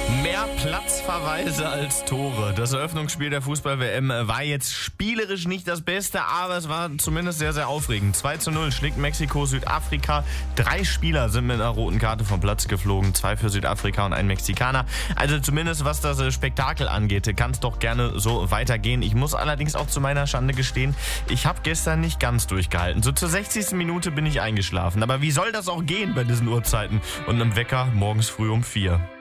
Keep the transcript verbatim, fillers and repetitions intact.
Mehr Platzverweise als Tore. Das Eröffnungsspiel der Fußball-W M war jetzt spielerisch nicht das Beste, aber es war zumindest sehr, sehr aufregend. zwei zu null schlägt Mexiko Südafrika. Drei Spieler sind mit einer roten Karte vom Platz geflogen. Zwei für Südafrika und ein Mexikaner. Also zumindest was das Spektakel angeht, kann es doch gerne so weitergehen. Ich muss allerdings auch zu meiner Schande gestehen, ich habe gestern nicht ganz durchgehalten. So zur sechzigsten Minute bin ich eingeschlafen. Aber wie soll das auch gehen bei diesen Uhrzeiten und einem Wecker morgens früh um vier?